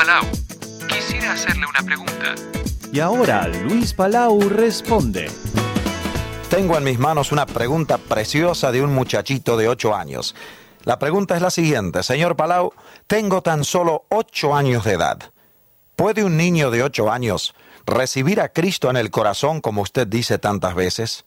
Palau. Quisiera hacerle una pregunta. Y ahora Luis Palau responde. Tengo en mis manos una pregunta preciosa de un muchachito de 8 años. La pregunta es la siguiente: señor Palau, tengo tan solo 8 años de edad. ¿Puede un niño de 8 años recibir a Cristo en el corazón como usted dice tantas veces?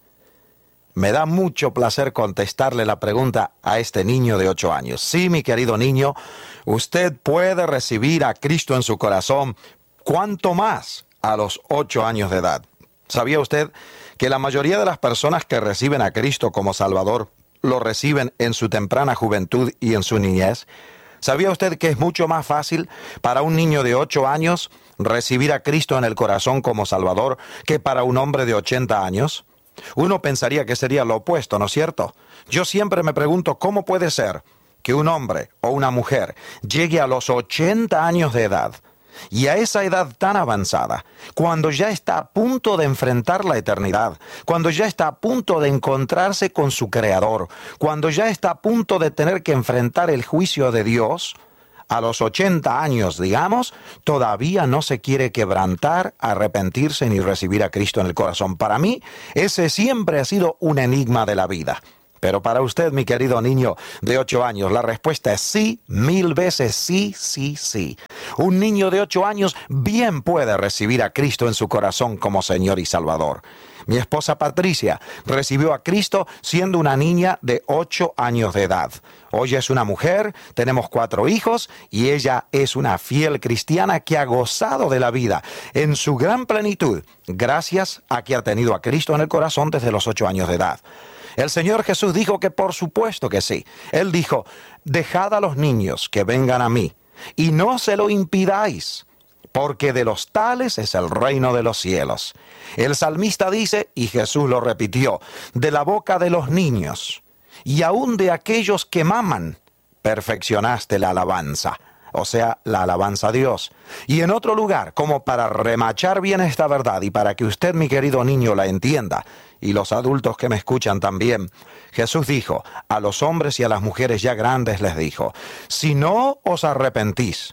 Me da mucho placer contestarle la pregunta a este niño de 8 años. Sí, mi querido niño, usted puede recibir a Cristo en su corazón, cuanto más a los 8 años de edad. ¿Sabía usted que la mayoría de las personas que reciben a Cristo como Salvador lo reciben en su temprana juventud y en su niñez? ¿Sabía usted que es mucho más fácil para un niño de 8 años recibir a Cristo en el corazón como Salvador que para un hombre de 80 años? Uno pensaría que sería lo opuesto, ¿no es cierto? Yo siempre me pregunto cómo puede ser que un hombre o una mujer llegue a los 80 años de edad y a esa edad tan avanzada, cuando ya está a punto de enfrentar la eternidad, cuando ya está a punto de encontrarse con su Creador, cuando ya está a punto de tener que enfrentar el juicio de Dios, a los 80 años, digamos, todavía no se quiere quebrantar, arrepentirse ni recibir a Cristo en el corazón. Para mí, ese siempre ha sido un enigma de la vida. Pero para usted, mi querido niño de 8 años, la respuesta es sí, 1000 veces sí, sí, sí. Un niño de 8 años bien puede recibir a Cristo en su corazón como Señor y Salvador. Mi esposa Patricia recibió a Cristo siendo una niña de 8 años de edad. Hoy es una mujer, tenemos 4 hijos y ella es una fiel cristiana que ha gozado de la vida en su gran plenitud gracias a que ha tenido a Cristo en el corazón desde los 8 años de edad. El Señor Jesús dijo que por supuesto que sí. Él dijo: dejad a los niños que vengan a mí y no se lo impidáis, porque de los tales es el reino de los cielos. El salmista dice, y Jesús lo repitió: de la boca de los niños y aún de aquellos que maman, perfeccionaste la alabanza. O sea, la alabanza a Dios. Y en otro lugar, como para remachar bien esta verdad y para que usted, mi querido niño, la entienda, y los adultos que me escuchan también, Jesús dijo a los hombres y a las mujeres ya grandes, les dijo: si no os arrepentís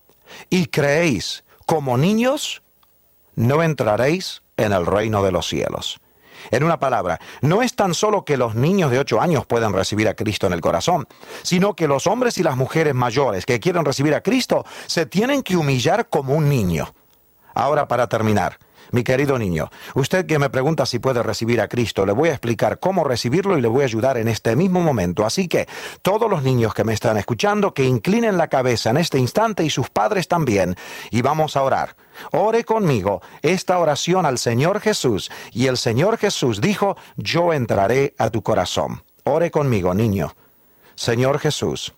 y creéis como niños, no entraréis en el reino de los cielos. En una palabra, no es tan solo que los niños de 8 años pueden recibir a Cristo en el corazón, sino que los hombres y las mujeres mayores que quieren recibir a Cristo se tienen que humillar como un niño. Ahora, para terminar, mi querido niño, usted que me pregunta si puede recibir a Cristo, le voy a explicar cómo recibirlo y le voy a ayudar en este mismo momento. Así que todos los niños que me están escuchando, que inclinen la cabeza en este instante y sus padres también, y vamos a orar. Ore conmigo esta oración al Señor Jesús, y el Señor Jesús dijo: yo entraré a tu corazón. Ore conmigo, niño. Señor Jesús,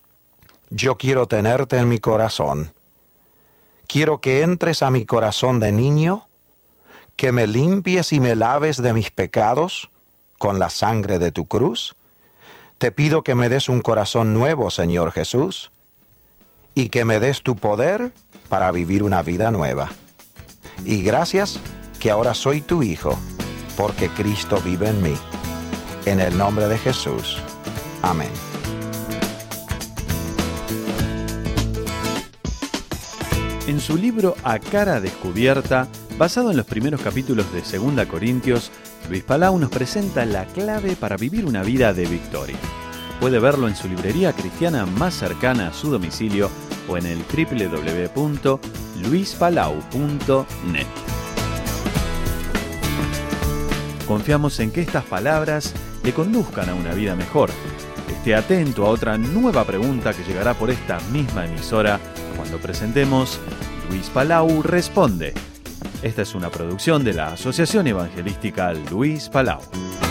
yo quiero tenerte en mi corazón. Quiero que entres a mi corazón de niño, que me limpies y me laves de mis pecados con la sangre de tu cruz. Te pido que me des un corazón nuevo, Señor Jesús, y que me des tu poder para vivir una vida nueva. Y gracias que ahora soy tu hijo, porque Cristo vive en mí. En el nombre de Jesús. Amén. En su libro A Cara Descubierta, basado en los primeros capítulos de 2 Corintios, Luis Palau nos presenta la clave para vivir una vida de victoria. Puede verlo en su librería cristiana más cercana a su domicilio o en el www.luispalau.net. Confiamos en que estas palabras le conduzcan a una vida mejor. Esté atento a otra nueva pregunta que llegará por esta misma emisora cuando presentemos Luis Palau Responde. Esta es una producción de la Asociación Evangelística Luis Palau.